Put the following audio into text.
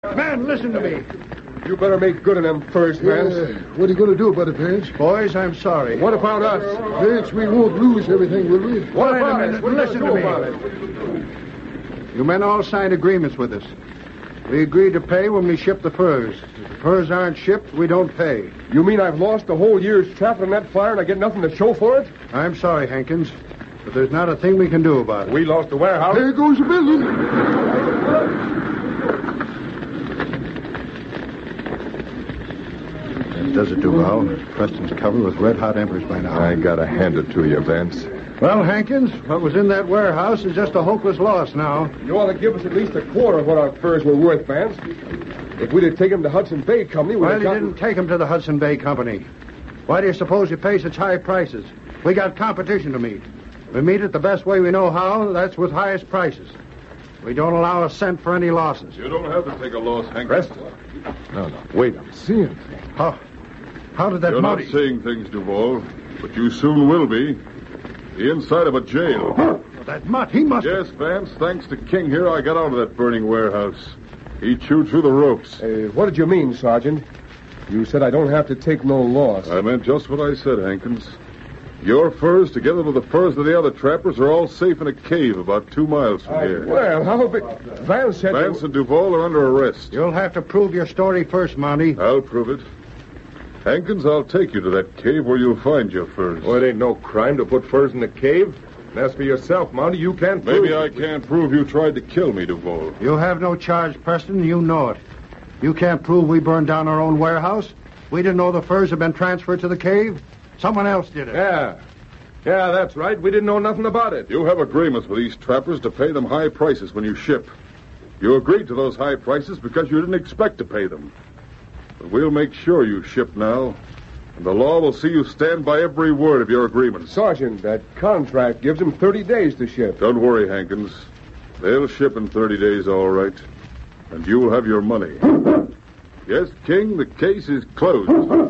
Man, listen to me. You better make good on them first, Vance. What are you going to do about it, Vance? Boys, I'm sorry. What about us? Vance, we won't lose everything, will we? What Wait a about minute. us? What are you Listen gonna to do me. about it? You men all signed agreements with us. We agreed to pay when we ship the furs. If the furs aren't shipped, we don't pay. You mean I've lost the whole year's traffic on that flyer and I get nothing to show for it? I'm sorry, Hankins, but there's not a thing we can do about it. We lost the warehouse. There goes the building. That does it, Duval. Preston's covered with red-hot embers by now. I gotta hand it to you, Vance. Well, Hankins, what was in that warehouse is just a hopeless loss now. You ought to give us at least a quarter of what our furs were worth, Vance. If we'd have taken them to Hudson Bay Company, we'd Well, have you gotten... didn't take him to the Hudson Bay Company. Why do you suppose you pay such high prices? We got competition to meet. We meet it the best way we know how. That's with highest prices. We don't allow a cent for any losses. You don't have to take a loss, Hank. Preston. No. Wait, I'm seeing things. How did that You're not Mountie... seeing things, Duval, but you soon will be. The inside of a jail. That mutt, he must... Yes, Vance, thanks to King here, I got out of that burning warehouse. He chewed through the ropes. What did you mean, Sergeant? You said I don't have to take no loss. I meant just what I said, Hankins. Your furs, together with the furs of the other trappers, are all safe in a cave about 2 miles from here. Well, how big... Vance said... Vance and Duval are under arrest. You'll have to prove your story first, Mountie. I'll prove it. Hankins, I'll take you to that cave where you'll find your furs. Well, it ain't no crime to put furs in the cave. And as for yourself, Mountie, you can't prove... Maybe I can't prove you tried to kill me, Duval. You have no charge, Preston. You know it. You can't prove we burned down our own warehouse. We didn't know the furs had been transferred to the cave. Someone else did it. Yeah, that's right. We didn't know nothing about it. You have agreements with these trappers to pay them high prices when you ship. You agreed to those high prices because you didn't expect to pay them. But we'll make sure you ship now, and the law will see you stand by every word of your agreement. Sergeant, that contract gives them 30 days to ship. Don't worry, Hankins. They'll ship in 30 days, all right. And you'll have your money. Yes, King, the case is closed.